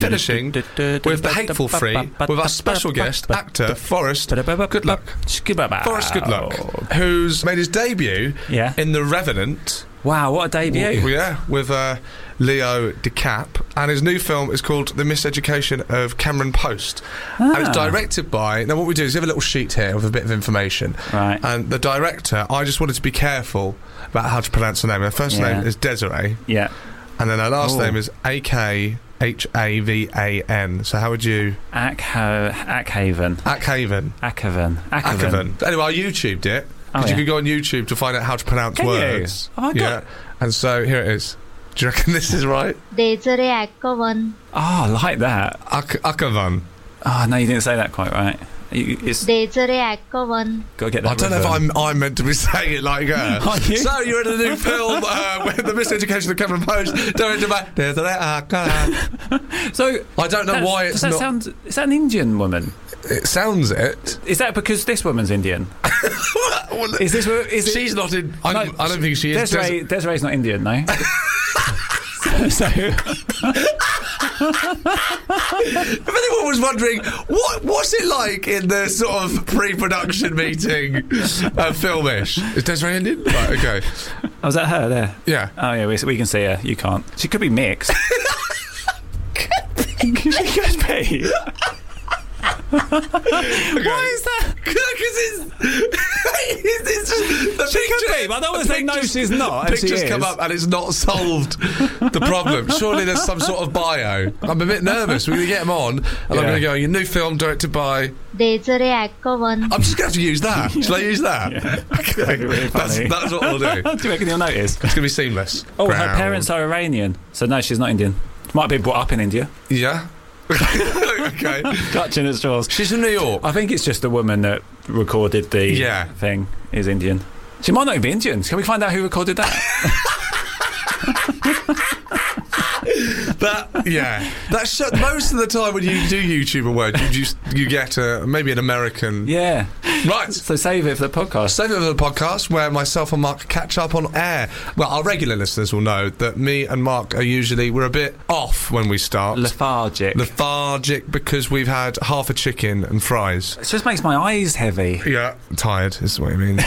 finishing with the Hateful Three with our special guest, actor Forrest Goodluck. Forrest Goodluck, who's made his debut in The Revenant. Wow, what a debut. Yeah, with Leo DiCap. And his new film is called The Miseducation of Cameron Post. And it's directed by... Now, what we do is we have a little sheet here with a bit of information. Right. And the director, I just wanted to be careful about how to pronounce her name. Her first name is Desiree. Yeah. And then her last name is Akhavan. So how would you... Akhavan. Anyway, I YouTubed it. Because you could go on YouTube to find out how to pronounce words. Oh, my God. And so here it is. Do you reckon this is right? Desiree Akhavan. Oh, I like that. Akhavan. Oh, no, you didn't say that quite right. It's Desiree Akhavan. Got to get that. I don't know if I'm meant to be saying it like her. Are you? So you're in a new film with The Miseducation of Cameron Post, directed by Desiree Akhavan. So I don't know why it's not... Is that an Indian woman? It sounds it. Is that because this woman's Indian? Is it? She's not in... I don't think she is. Desiree's not Indian, no? So if anyone was wondering what's it like in the sort of pre-production meeting filmish, is Desiree Indian? Right, okay. Oh, is that her there? Yeah. Oh yeah, we can see her. You can't. She could be mixed. She could be. Okay. Why is that? Because it's just the She could be, but I don't want to say no, she's not. Pictures come up and it's not solved the problem. Surely there's some sort of bio. I'm a bit nervous. We're going to get him on, and I'm going to go, your new film directed by... Desiree Akhavan. I'm just going to have to use that. Shall I use that? Yeah. Okay. Really that's what we'll do. Do you reckon you'll notice? It's going to be seamless. Oh, her parents are Iranian, so no, she's not Indian. Might be brought up in India. Yeah. Okay. Clutching at straws. She's from New York. I think it's just the woman that recorded the thing is Indian. She might not even be Indian. Can we find out who recorded that? That's most of the time when you do YouTube a word, you get maybe an American. Yeah. Right. So save it for the podcast. Save it for the podcast where myself and Mark catch up on air. Well, our regular listeners will know that me and Mark we're a bit off when we start. Lethargic because we've had half a chicken and fries. It just makes my eyes heavy. Yeah. Tired is what I mean.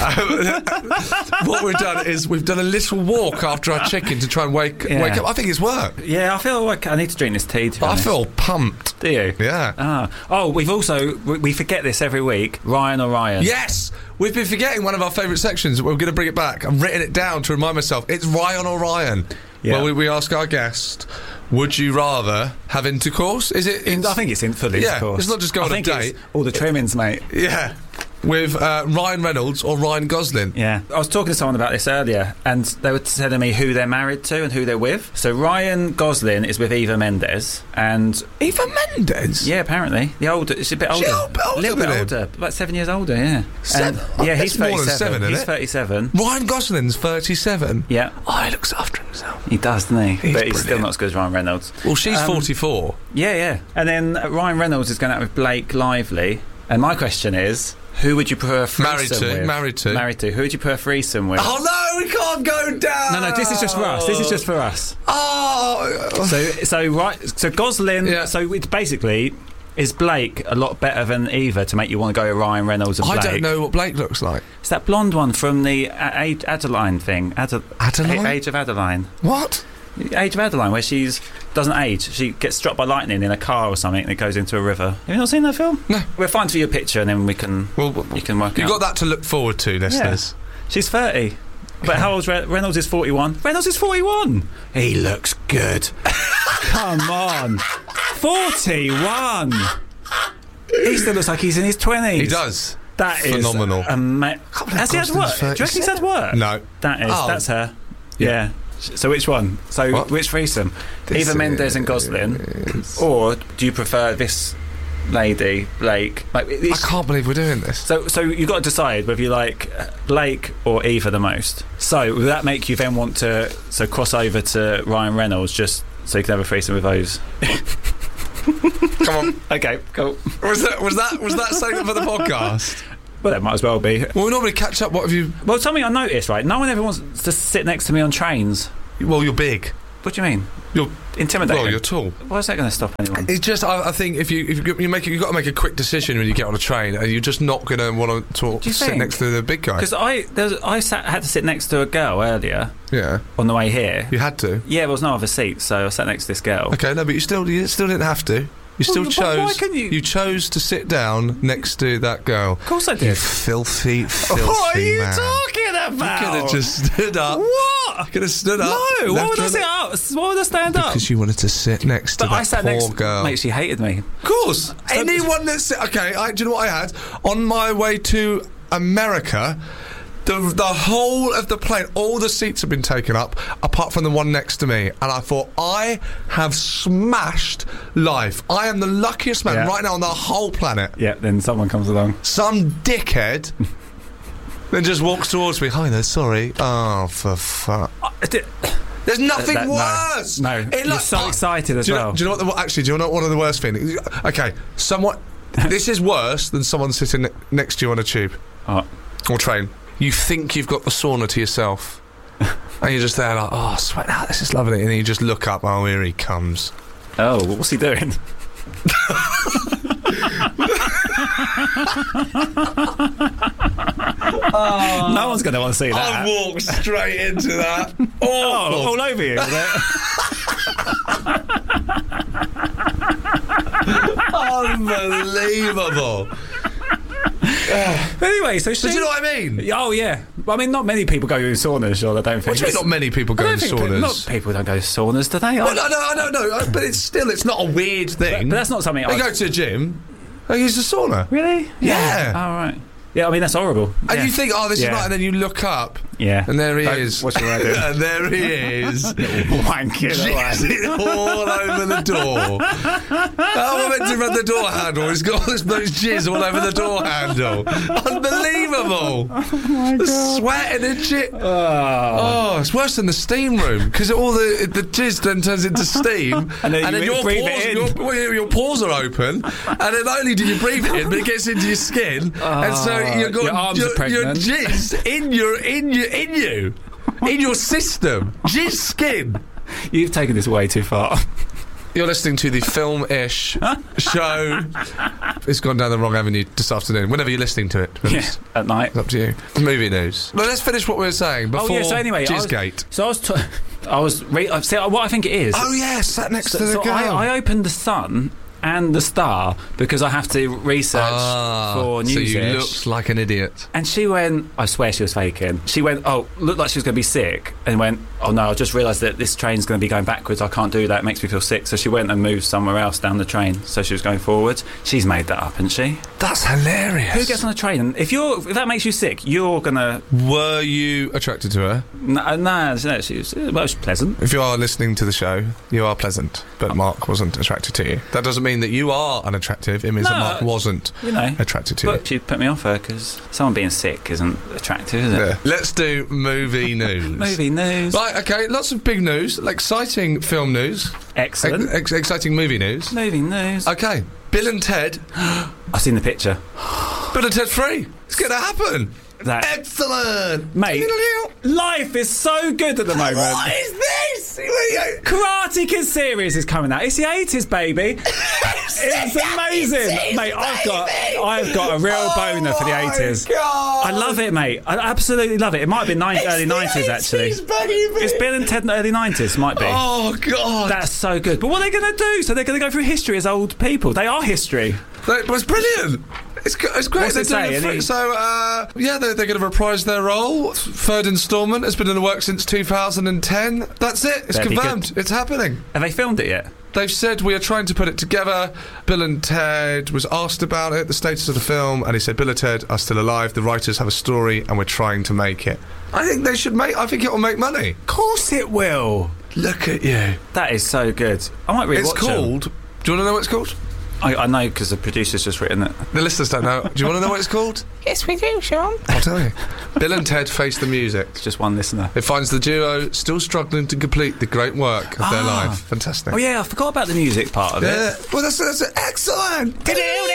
What we've done is we've done a little walk after our chicken to try and wake up. I think it's worked. Yeah, I feel like I need to drink this tea. I feel pumped. Do you? Yeah. We've also we forget this every week. Ryan or Ryan? Yes, we've been forgetting one of our favourite sections. We're going to bring it back. I've written it down to remind myself. It's Ryan or Ryan. Yeah. Well, we ask our guest, would you rather have intercourse? Is it? I think it's full intercourse. Yeah, it's not just go on a date. All the trimmings, mate. Yeah. With Ryan Reynolds or Ryan Gosling. Yeah. I was talking to someone about this earlier, and they were telling me who they're married to and who they're with. So Ryan Gosling is with Eva Mendes, and... Eva Mendes? Yeah, apparently. She's a bit older. A little bit older. About 7 years older, yeah. He's 37. More than 7, isn't He's 37. Ryan Gosling's 37? Yeah. Oh, he looks after himself. He does, doesn't he? But he's still not as good as Ryan Reynolds. Well, she's 44. Yeah. And then Ryan Reynolds is going out with Blake Lively, and my question is... Who would you prefer a threesome with? Married to. Who would you prefer a threesome with? Oh, no, we can't go down! No, this is just for us. Oh! So Gosling... Yeah. So it's basically... Is Blake a lot better than Eva to make you want to go with Ryan Reynolds and Blake? I don't know what Blake looks like. It's that blonde one from the Adeline thing. Adeline? Age of Adeline. What? Age of Adeline, where she doesn't age. She gets struck by lightning in a car or something and it goes into a river. Have you not seen that film? No. We'll find for you a picture and then you can work out. You've got that to look forward to, listeners. Yeah. She's 30. But how old's Reynolds? Is 41. Reynolds is 41. He looks good. Come on. 41. He still looks like he's in his 20s. He does. That phenomenal. Is phenomenal. Has he had work? Do you reckon he's had work? No. That's her. Yeah. So which one? So which threesome? Eva Mendes and Gosling, or do you prefer this lady, Blake? I can't believe we're doing this. So you've got to decide whether you like Blake or Eva the most. So will that make you then want to cross over to Ryan Reynolds just so you can have a threesome with those? Come on. Okay, cool. Was that segment for the podcast? Well, that might as well be. Well, we normally catch up. What have you... Well, something I noticed, right? No one ever wants to sit next to me on trains. Well, you're big. What do you mean? You're intimidating. Well, you're tall. Why is that going to stop anyone? It's just, I think if you've got to make a quick decision when you get on a train, and you're just not going to want to sit next to the big guy. Because I had to sit next to a girl earlier. Yeah. On the way here. You had to. Yeah, there was no other seat, so I sat next to this girl. Okay, no, but you still didn't have to. You still chose. Why can you chose to sit down next to that girl. Of course I did. You filthy man. What are you talking about? You could have just stood up. What? You could have stood up. No, why would I sit up? Why would I stand up? Because you wanted to sit next to that poor girl. Mate, she hated me. Of course. Anyone that's... Okay, do you know what I had? On my way to America... The whole of the plane, all the seats have been taken up, apart from the one next to me. And I thought, I have smashed life. I am the luckiest man right now on the whole planet. Yeah, then someone comes along. Some dickhead then just walks towards me. Hi there, sorry. Oh, for fuck. There's nothing worse. No. You're so excited as well. Do you know what one of the worst feelings? Okay, this is worse than someone sitting next to you on a tube. Or train. You think you've got the sauna to yourself, and you're just there like, oh, sweat out, this is lovely, and then you just look up, oh, here he comes. Oh, what's he doing? No one's going to want to see that. I walked straight into that. All over you, is it? Unbelievable. Anyway, so do you know what I mean? Oh yeah. Well, I mean, not many people go to saunas, sure. I don't think. What do you mean not many people go to saunas? People don't go to saunas, do they? Well, no. But it's not a weird thing. But that's not something. They go to a gym. They use a sauna. Really? Yeah. Oh right. Yeah, I mean, that's horrible. And you think, oh, this is right, and then you look up. Yeah. And there he is. What's your idea? And there he is. Wanking jizzing all over the door. I meant to run the door handle. He's got all this jizz all over the door handle. Unbelievable. Oh, my God. The sweating and shit. Oh, it's worse than the steam room, because all the jizz then turns into steam. And then you breathe it in. Your pores are open, and then not only do you breathe it in, but it gets into your skin. And so you've got your arms are pregnant. Your jizz in your system. Jizz skin. You've taken this way too far. You're listening to the Film-ish show. It's gone down the wrong avenue this afternoon. Whenever you're listening to it. At night. It's up to you. Movie news. Well, let's finish what we were saying before so anyway, Jizzgate. What I think it is. Oh, yeah, sat next to the girl. I opened The Sun and The Star because I have to research for news. So you looked like an idiot. And she went, I swear she was faking. She went, looked like she was going to be sick, and went, oh no, I just realised that this train's going to be going backwards. I can't do that. It makes me feel sick. So she went and moved somewhere else down the train. So she was going forward. She's made that up, hasn't she? That's hilarious. Who gets on a train? And if that makes you sick, you're going to... Were you attracted to her? No, she was pleasant. If you are listening to the show, you are pleasant, but Mark wasn't attracted to you. That doesn't mean that you are unattractive. It means that Mark wasn't attracted to you. But she put me off her because someone being sick isn't attractive, is it? Yeah. Let's do movie news. Movie news. Right, okay, lots of big news, exciting film news. Excellent. Exciting movie news. Movie news. Okay, Bill and Ted. I've seen the picture. Bill and Ted 3. It's going to happen. Excellent, mate. Life is so good at the moment. What is this? Karate Kid series is coming out. It's the 80s, baby. It's amazing, mate. I've got a real boner for the 80s. God. I love it, mate. I absolutely love it. It might have been early 90s, actually. It's Bill and Ted in the early 90s, might be. Oh God, that's so good. But what are they going to do? So they're going to go through history as old people. They are history. It was brilliant. It's great. What's it say? They're going to reprise their role. Third instalment has been in the works since 2010. That's it. It's confirmed. It's happening. Have they filmed it yet? They've said we are trying to put it together. Bill and Ted was asked about it, the status of the film, and he said Bill and Ted are still alive. The writers have a story, and we're trying to make it. I think they should make. I think it will make money. Of course it will. Look at you. That is so good. I might rewatch it. It's called. Do you want to know what it's called? I know because the producer's just written it. The listeners don't know. Do you want to know what it's called? Yes, we do, Sean. I'll tell you. Bill and Ted Face the Music. It's just one listener. It finds the duo still struggling to complete the great work of their life. Fantastic. Oh yeah, I forgot about the music part of it. Well, that's excellent.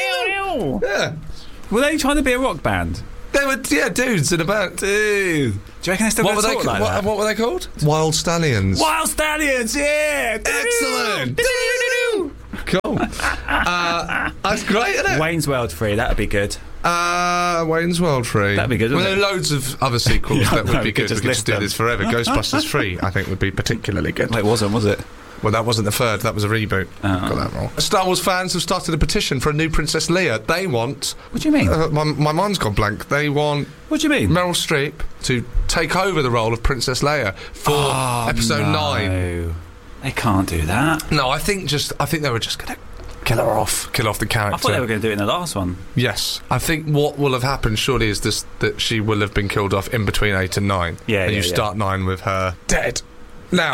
Yeah. Were they trying to be a rock band? They were, dudes in a band. Dude. Do you reckon they still What talk like that? what were they called? Wild Stallions. Wild Stallions, yeah! Excellent! Cool. That's great, isn't it? Wayne's World 3, that'd be good. Wayne's World 3. That'd be good, Well, wouldn't there are loads of other sequels that would be good. just We could list just do them. this forever. Ghostbusters 3, I think, would be particularly good. Well, it wasn't, was it? Well, that wasn't the third. That was a reboot. Got that wrong. Star Wars fans have started a petition for a new Princess Leia. They want... What do you mean? My mind's gone blank. They want... What do you mean? Meryl Streep to take over the role of Princess Leia for episode 9. They can't do that. No, I think they were just going to kill off the character. I thought they were going to do it in the last one. Yes, I think what will have happened surely is that she will have been killed off in between 8 and 9. Yeah, and yeah, you start 9 with her dead. Now,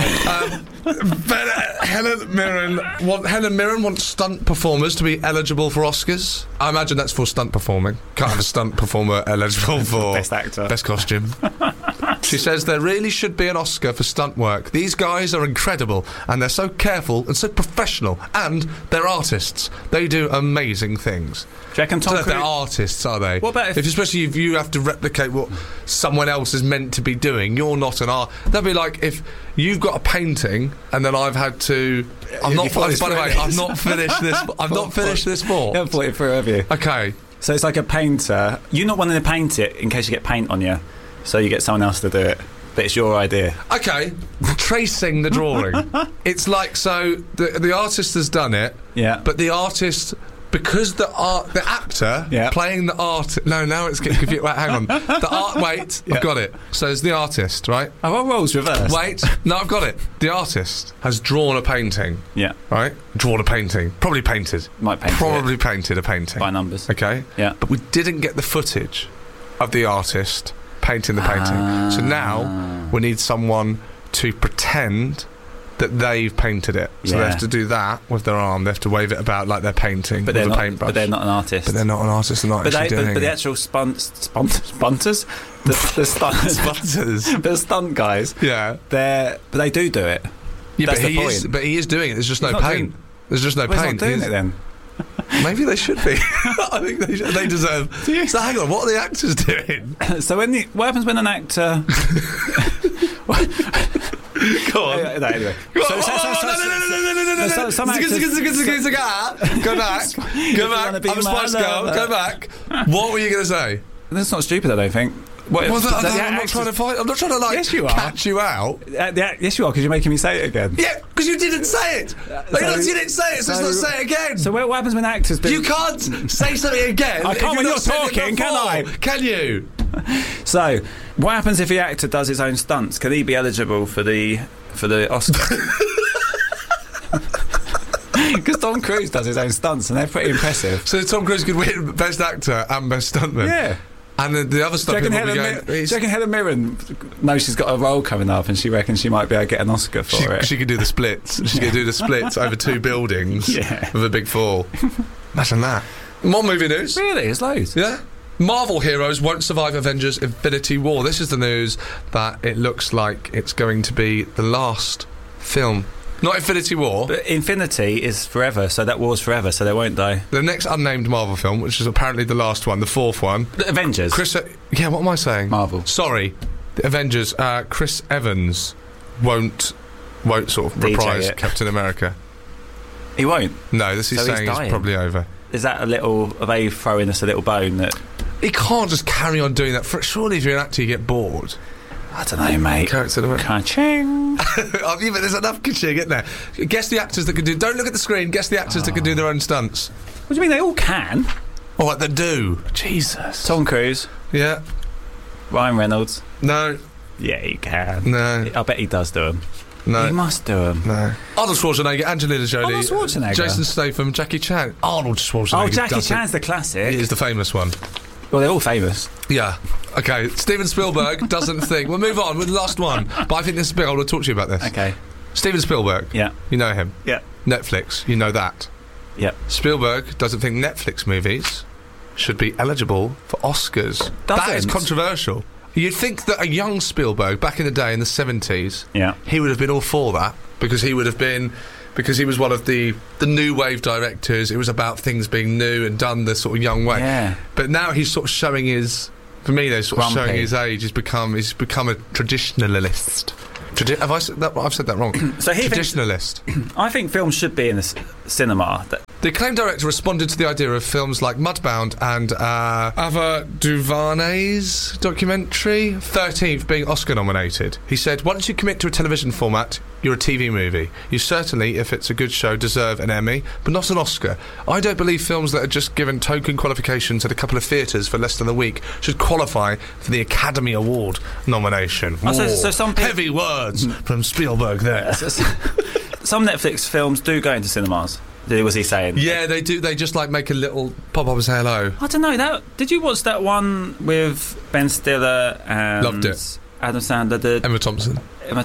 Helen Mirren wants stunt performers to be eligible for Oscars. I imagine that's for stunt performing. Can't have a stunt performer eligible for Best actor. Best costume. She says there really should be an Oscar for stunt work. These guys are incredible, and they're so careful and so professional, and they're artists. They do amazing things. Do you reckon Tom Cruise... They're artists, are they? What about especially if you have to replicate what someone else is meant to be doing? You're not an art. That'd be like if you've got a painting and then I've had to... By the way, I've not finished this. I've not finished this board. You haven't thought it through, have you? Okay. So it's like a painter. You're not wanting to paint it in case you get paint on you, so you get someone else to do it. But it's your idea. Okay. Tracing the drawing. It's like, so the artist has done it. Yeah. But the artist... Because the actor playing the art... No, now it's getting confused. Wait, hang on. I've got it. So it's the artist, right? Oh, what role's reversed? Wait. No, I've got it. The artist has drawn a painting. Yeah. Right? Drawn a painting. Probably painted. Might paint Probably painted a painting. By numbers. Okay? Yeah. But we didn't get the footage of the artist painting the painting. So now we need someone to pretend that they've painted it. So they have to do that with their arm. They have to wave it about like they're painting with a paintbrush. But they're not an artist. But they're not an artist. They're not actually doing it. But the actual spunters, the stunt guys. Yeah. But they do it. Yeah, That's the point. But he is doing it. There's just no paint. There's just no paint. He's not doing it then. Maybe they should be. I think they deserve. So hang on, what are the actors doing? So what happens when an actor? Go on. No, anyway. No. Go back. I'm a Spice Girl. Go back. What were you going to say? That's not stupid, I don't think. I'm not trying to fight. I'm not trying to yes, you are. catch you out. Yes, you are, because you're making me say it again. Yeah, because you didn't say it. You didn't say it, so let's not say it again. So what happens when actors do... You can't say something again. I can't when you're talking, can I? Can you? So, what happens if the actor does his own stunts? Can he be eligible for the Oscar? Because Tom Cruise does his own stunts, and they're pretty impressive. So Tom Cruise could win Best Actor and Best Stuntman? Yeah. And the other stuff... Do you reckon Helen Mirren knows she's got a role coming up and she reckons she might be able to get an Oscar for it? She could do the splits. She could do the splits over 2 buildings with a big fall. Imagine that. More movie news. Really? There's loads. Yeah. Marvel heroes won't survive Avengers Infinity War. This is the news that it looks like it's going to be the last film. Not Infinity War. But Infinity is forever, so that war's forever, so they won't die. The next unnamed Marvel film, which is apparently the last one, the 4th one. The Avengers. Yeah, what am I saying? Marvel. Sorry. The Avengers. Chris Evans won't sort of reprise Captain America. He won't? No, this is saying it's probably over. Is that are they throwing us a little bone that... He can't just carry on doing that. Surely if you're an actor you get bored. I don't know, mate. Ka-ching. But there's enough ka-ching, isn't there? Guess the actors that can do... Don't look at the screen. Guess the actors that can do their own stunts. What do you mean? They all can. Oh, like they do. Jesus. Tom Cruise. Yeah. Ryan Reynolds. No. Yeah, he can. No. I bet he does do them. No. He must do them. No. Arnold Schwarzenegger, Angelina Jolie. Arnold Schwarzenegger. Jason Statham, Jackie Chan. Arnold Schwarzenegger. Oh, Jackie Chan's the classic. He is the famous one. Well, they're all famous. Yeah. Okay. Steven Spielberg doesn't think... We'll move on with the last one. But I think this is big. I want to talk to you about this. Okay. Steven Spielberg. Yeah. You know him. Yeah. Netflix. You know that. Yeah. Spielberg doesn't think Netflix movies should be eligible for Oscars. That is controversial. You'd think that a young Spielberg back in the day in the 70s, he would have been all for that because he would have been... Because he was one of the new wave directors. It was about things being new and done the sort of young way. Yeah. But now he's sort of showing his For me, they're sort of showing his age. He's become a traditionalist. Have I said that? I've said that wrong. So he traditionalist. I think films should be in the cinema. The acclaimed director responded to the idea of films like Mudbound and Ava DuVernay's documentary 13th being Oscar nominated. He said, once you commit to a television format, you're a TV movie. You certainly, if it's a good show, deserve an Emmy, but not an Oscar. I don't believe films that are just given token qualifications at a couple of theatres for less than a week should qualify for the Academy Award nomination. So some heavy words from Spielberg there. Some Netflix films do go into cinemas. Was he saying? Yeah, they do. They just like make a little pop up and say hello. I don't know. Did you watch that one with Ben Stiller and loved it. Adam Sandler, Emma Thompson.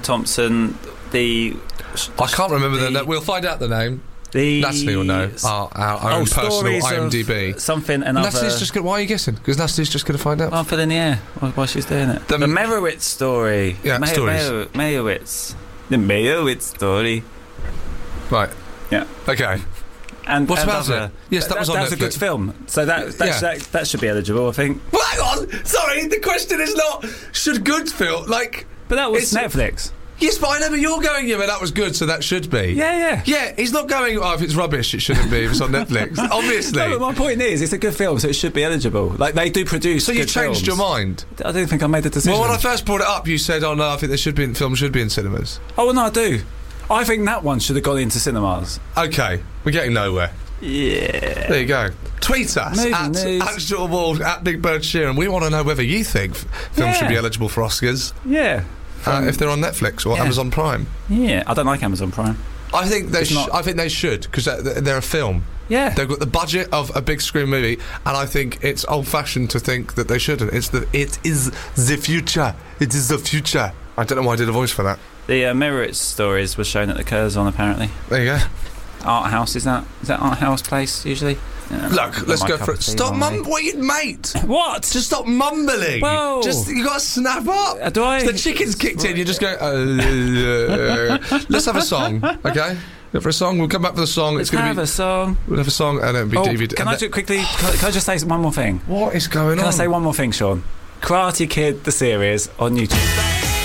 I can't remember the name. We'll find out the name. Natalie will know. Our own personal IMDb. Something another. Natalie's just going. Why are you guessing? Because Natalie's just going to find out. I'm filling the air while she's doing it. The Meyerowitz story. Yeah, stories. Meyerowitz. The Meyerowitz story. Right. Yeah. Okay. And what about it? Yes, that was on Netflix. That was a good film. So that should be eligible, I think. Well, hang on. Sorry, the question is not should good film like. But that was Netflix. Yes, but I know, but you're going, yeah, but that was good, so that should be. Yeah. Yeah, he's not going, if it's rubbish, it shouldn't be, if it's on Netflix. Obviously. No, but my point is, it's a good film, so it should be eligible. Like, they do produce So you changed your mind? I don't think I made the decision. Well, when I first brought it up, you said, oh, no, I think film should be in cinemas. Oh, well, no, I do. I think that one should have gone into cinemas. Okay, we're getting nowhere. Yeah. There you go. Tweet us at Stuart Ward, at Big Bird Sheeran. We want to know whether you think films should be eligible for Oscars. Yeah. If they're on Netflix or Amazon Prime. Yeah, I don't like Amazon Prime. I think they should because they're a film. Yeah, they've got the budget of a big screen movie, and I think it's old-fashioned to think that they shouldn't. It is the future. It is the future. I don't know why I did a voice for that. The Meyerowitz stories was shown at the Curzon apparently. There you go. Art House is that Art House place usually? Yeah, look, let's go for it. Stop mate. What? Just stop mumbling. Whoa. You got to snap up. Do I? The chicken's kicked in. You just go. Let's have a song, okay? Go for a song. We'll come back for the song. Let's have a song. We'll have a song and it'll be DVD. Can I do it quickly? Can I just say one more thing? What is going on? Can I say one more thing, Sean? Karate Kid the series on YouTube.